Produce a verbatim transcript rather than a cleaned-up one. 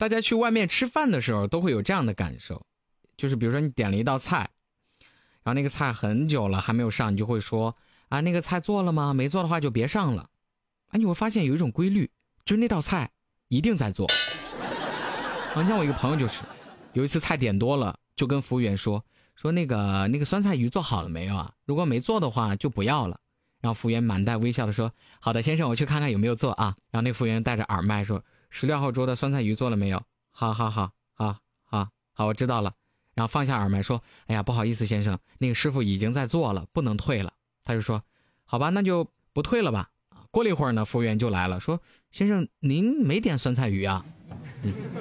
大家去外面吃饭的时候都会有这样的感受，就是比如说你点了一道菜，然后那个菜很久了还没有上，你就会说啊，那个菜做了吗？没做的话就别上了。啊，你会发现有一种规律，就是那道菜一定在做。好像我一个朋友就是，有一次菜点多了，就跟服务员说说那个那个酸菜鱼做好了没有啊？如果没做的话就不要了。然后服务员满带微笑的说，好的先生，我去看看有没有做啊。然后那服务员带着耳麦说，十六号桌的酸菜鱼做了没有？好好好好好好，我知道了。然后放下耳麦说，哎呀不好意思先生，那个师傅已经在做了，不能退了。他就说，好吧，那就不退了吧。过了一会儿呢，服务员就来了，说，先生您没点酸菜鱼啊？嗯。